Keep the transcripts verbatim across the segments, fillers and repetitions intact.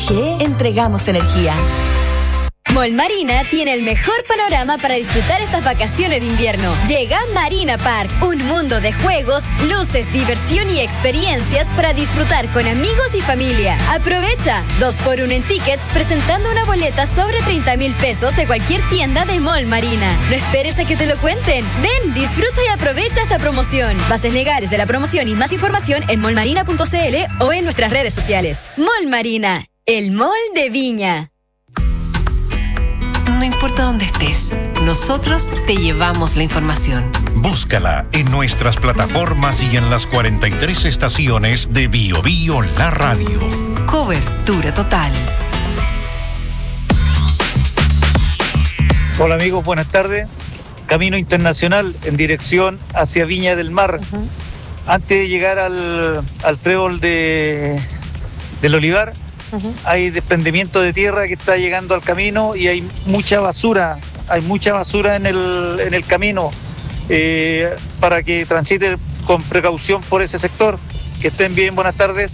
G entregamos energía. Mall Marina tiene el mejor panorama para disfrutar estas vacaciones de invierno. Llega Marina Park, un mundo de juegos, luces, diversión y experiencias para disfrutar con amigos y familia. Aprovecha dos por uno en tickets presentando una boleta sobre treinta mil pesos de cualquier tienda de Mall Marina. No esperes a que te lo cuenten. Ven, disfruta y aprovecha esta promoción. Bases legales de la promoción y más información en mall marina punto c l o en nuestras redes sociales. Mall Marina, el mall de Viña. No importa dónde estés, nosotros te llevamos la información. Búscala en nuestras plataformas y en las cuarenta y tres estaciones de Bio Bio La Radio. Cobertura total. Hola amigos, buenas tardes. Camino internacional en dirección hacia Viña del Mar. Uh-huh. Antes de llegar al, al trébol de, del Olivar, Uh-huh. hay desprendimiento de tierra que está llegando al camino y hay mucha basura, hay mucha basura en el, en el camino, eh, para que transiten con precaución por ese sector. Que estén bien, buenas tardes.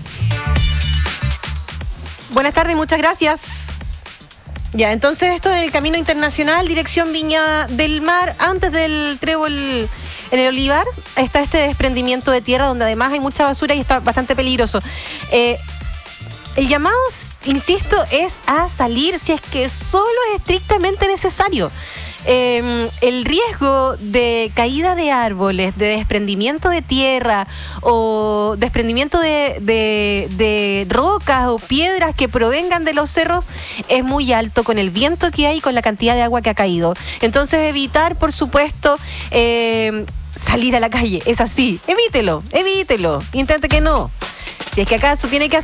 Buenas tardes, muchas gracias. Ya, entonces esto es el camino internacional, dirección Viña del Mar, antes del trébol en el Olivar, está este desprendimiento de tierra donde además hay mucha basura y está bastante peligroso. Eh, El llamado, insisto, es a salir si es que solo es estrictamente necesario. Eh, el riesgo de caída de árboles, de desprendimiento de tierra o desprendimiento de, de, de rocas o piedras que provengan de los cerros es muy alto con el viento que hay y con la cantidad de agua que ha caído. Entonces evitar, por supuesto, eh, salir a la calle. Es así, evítelo, evítelo, intente que no. Si es que acaso tiene que